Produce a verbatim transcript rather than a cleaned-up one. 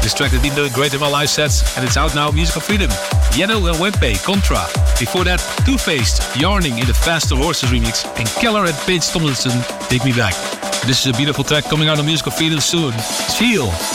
This track has been doing great in my live sets, and it's out now, Musical Freedom. Yano and Wempe, Contra. Before that, Two-Faced, Yarning in the Faster Horses remix, and Keller and Paige Tomlinson, Take Me Back. This is a beautiful track coming out on Musical Freedom soon. Feel.